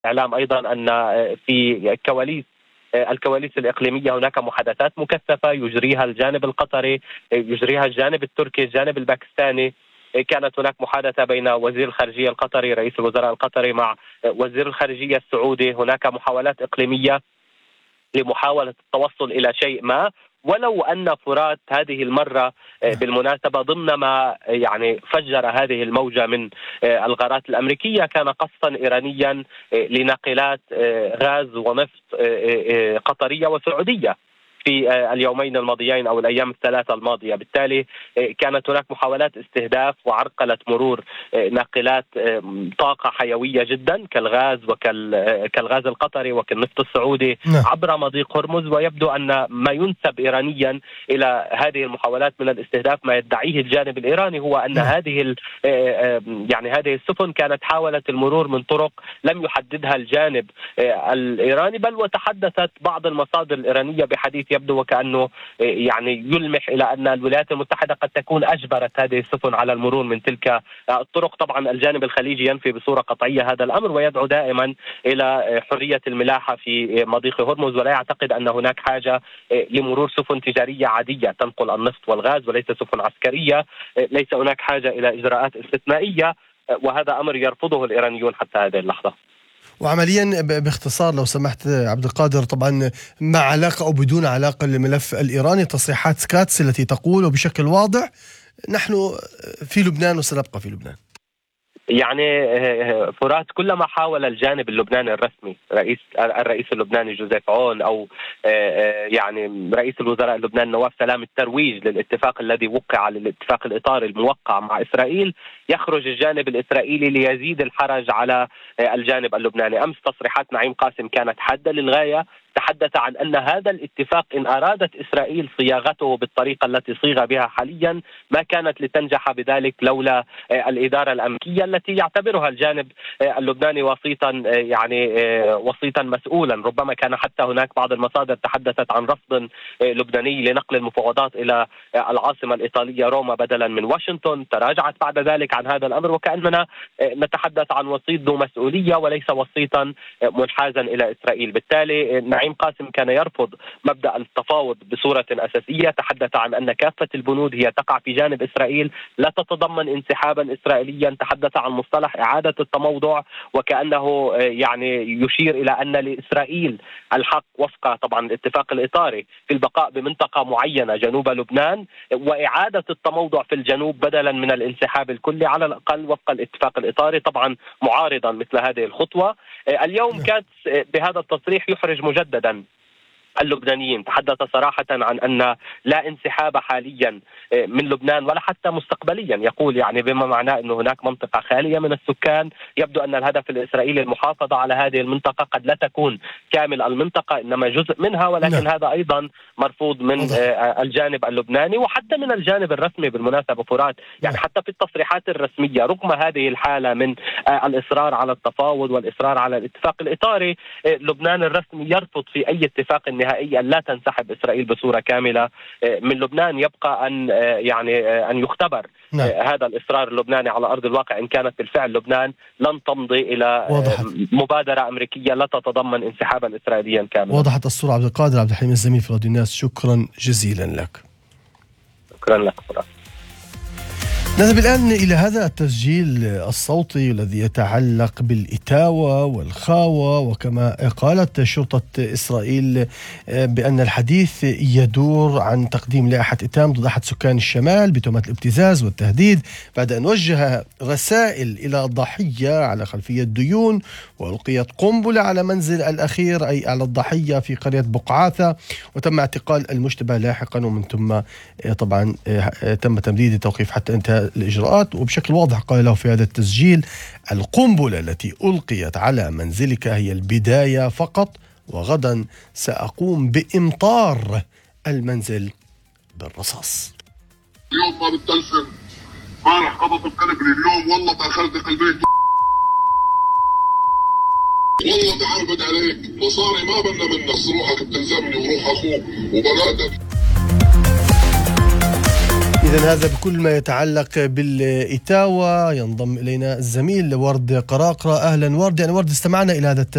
الإعلام أيضا أن في الكواليس الإقليمية هناك محادثات مكثفة يجريها الجانب القطري، يجريها الجانب التركي، الجانب الباكستاني. كانت هناك محادثة بين وزير الخارجية القطري رئيس الوزراء القطري مع وزير الخارجية السعودي. هناك محاولات إقليمية لمحاولة التوصل إلى شيء ما، ولو أن فرات هذه المرة بالمناسبة ضمن ما فجر هذه الموجة من الغارات الأمريكية كان قصفا إيرانيا لناقلات غاز ونفط قطرية وسعودية في اليومين الماضيين أو الأيام الثلاثة الماضية. بالتالي كانت هناك محاولات استهداف وعرقلة مرور ناقلات طاقة حيوية جدا كالغاز كالغاز القطري وكالنفط السعودي عبر مضيق هرمز. ويبدو أن ما ينسب إيرانيا إلى هذه المحاولات من الاستهداف ما يدعيه الجانب الإيراني هو أن هذه السفن كانت حاولت المرور من طرق لم يحددها الجانب الإيراني، بل وتحدثت بعض المصادر الإيرانية بحديث يبدو وكأنه يلمح إلى أن الولايات المتحدة قد تكون أجبرت هذه السفن على المرور من تلك الطرق. طبعا الجانب الخليجي ينفي بصورة قطعية هذا الأمر ويدعو دائما إلى حرية الملاحة في مضيق هرمز، ولا يعتقد أن هناك حاجة لمرور سفن تجارية عادية تنقل النفط والغاز وليس سفن عسكرية. ليس هناك حاجة إلى إجراءات استثنائية، وهذا أمر يرفضه الإيرانيون حتى هذه اللحظة. وعمليا باختصار لو سمحت عبد القادر، طبعا مع علاقة أو بدون علاقة للملف الإيراني، تصريحات سكاتس التي تقول بشكل واضح نحن في لبنان وسنبقى في لبنان. فرات كلما حاول الجانب اللبناني الرسمي الرئيس اللبناني جوزيف عون أو رئيس الوزراء اللبناني نواف سلام الترويج للاتفاق الذي وقع، للاتفاق الإطاري الموقع مع إسرائيل، يخرج الجانب الإسرائيلي ليزيد الحرج على الجانب اللبناني. أمس تصريحات نعيم قاسم كانت حادة للغاية، تحدث عن أن هذا الاتفاق إن أرادت إسرائيل صياغته بالطريقة التي صيغ بها حاليا ما كانت لتنجح بذلك لولا الإدارة الأمريكية التي يعتبرها الجانب اللبناني وسيطا مسؤولا. ربما كان حتى هناك بعض المصادر تحدثت عن رفض لبناني لنقل المفاوضات إلى العاصمة الإيطالية روما بدلا من واشنطن، تراجعت بعد ذلك عن هذا الأمر، وكأننا نتحدث عن وسيط ذو مسؤولية وليس وسيطا منحازا إلى إسرائيل. بالتالي نعيم قاسم كان يرفض مبدأ التفاوض بصورة أساسية، تحدث عن أن كافة البنود هي تقع في جانب إسرائيل لا تتضمن انسحابا إسرائيليا، تحدث عن مصطلح إعادة التموضع وكأنه يشير إلى أن لإسرائيل الحق وفق طبعا الاتفاق الإطاري في البقاء بمنطقة معينة جنوب لبنان وإعادة التموضع في الجنوب بدلا من الانسحاب الكلي على الأقل وفق الاتفاق الإطاري، طبعا معارضا مثل هذه الخطوة. اليوم كانت بهذا التصريح يحرج مجددا اللبنانيين، تحدث صراحة عن أن لا انسحاب حاليا من لبنان ولا حتى مستقبليا، يقول بما معناه أن هناك منطقة خالية من السكان. يبدو أن الهدف الإسرائيلي المحافظة على هذه المنطقة، قد لا تكون كامل المنطقة إنما جزء منها، ولكن هذا أيضا مرفوض من الجانب اللبناني وحتى من الجانب الرسمي بالمناسبة فرات. حتى في التصريحات الرسمية رغم هذه الحالة من الإصرار على التفاوض والإصرار على الاتفاق الإطاري، لبنان الرسمي يرفض في أي اتفاق نهائيا لا تنسحب إسرائيل بصورة كاملة من لبنان. يبقى أن يختبر هذا الإصرار اللبناني على أرض الواقع إن كانت بالفعل لبنان لن تمضي إلى مبادرة أمريكية لا تتضمن انسحابا إسرائيليا كاملا. وضحت الصورة. عبد القادر عبد الحليم الزميل في راديو الناس، شكرا جزيلا لك. شكرا لك. نذهب الآن إلى هذا التسجيل الصوتي الذي يتعلق بالإتاوة والخاوة، وكما قالت شرطة إسرائيل بأن الحديث يدور عن تقديم لائحة إتام ضد أحد سكان الشمال بتهمة الابتزاز والتهديد بعد أن وجه رسائل إلى الضحية على خلفية ديون، وألقيت قنبلة على منزل الأخير أي على الضحية في قرية بقعاثة، وتم اعتقال المشتبه لاحقا، ومن ثم طبعا تم تمديد التوقيف حتى انتهى الإجراءات. وبشكل واضح قال له في هذا التسجيل: القنبلة التي ألقيت على منزلك هي البداية فقط، وغدا سأقوم بإمطار المنزل بالرصاص. اليوم ما بتلفن، امبارح قبض القلب، اليوم والله تأخرت البيت، والله تعربت عليك مصاري ما بنا منك، روحك بتلزمني وروح أخوك وبناتك. إذن هذا بكل ما يتعلق بالإتاوة. ينضم إلينا الزميل ورد قراقرة. أهلا ورد. يعني ورد، استمعنا إلى هذا